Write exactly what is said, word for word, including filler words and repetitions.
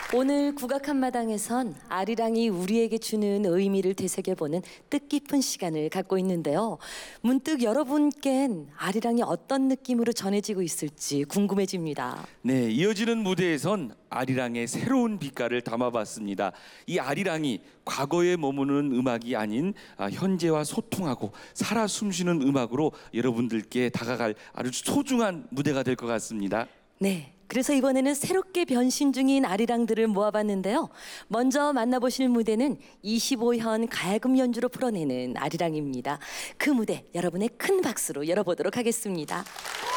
오늘 국악 한마당에선 아리랑이 우리에게 주는 의미를 되새겨보는 뜻깊은 시간을 갖고 있는데요. 문득 여러분께는 아리랑이 어떤 느낌으로 전해지고 있을지 궁금해집니다. 네, 이어지는 무대에선 아리랑의 새로운 빛깔을 담아봤습니다. 이 아리랑이 과거에 머무는 음악이 아닌 현재와 소통하고 살아 숨쉬는 음악으로 여러분들께 다가갈 아주 소중한 무대가 될 것 같습니다. 네. 그래서 이번에는 새롭게 변신 중인 아리랑들을 모아봤는데요. 먼저 만나보실 무대는 이십오 현 가야금 연주로 풀어내는 아리랑입니다. 그 무대 여러분의 큰 박수로 열어보도록 하겠습니다.